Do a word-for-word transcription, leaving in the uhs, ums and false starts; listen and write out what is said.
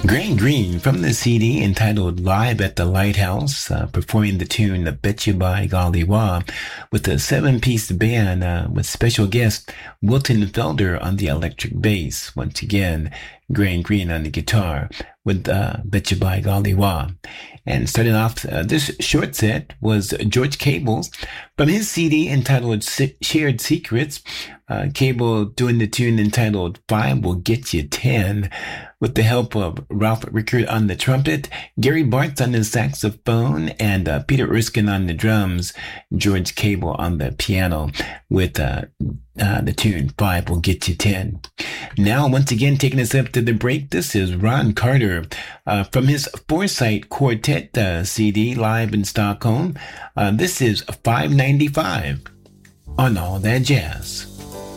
Grant Green from the C D entitled Live at the Lighthouse, uh, performing the tune Bet You by Golly Wah with a seven-piece band uh, with special guest Wilton Felder on the electric bass. Once again, Grant Green on the guitar with uh, Bet You by Golly Wah. And starting off uh, this short set was George Cable from his C D entitled Shared Secrets. Uh, Cable doing the tune entitled Five Will Get You Ten with the help of Ralph Rickard on the trumpet, Gary Bartz on the saxophone, and uh, Peter Erskine on the drums, George Cable on the piano with uh, uh, the tune Five Will Get You Ten. Now, once again, taking us up to the break, this is Ron Carter uh, from his Foresight Quartet uh, C D live in Stockholm. Uh, this is five ninety-five on All That Jazz.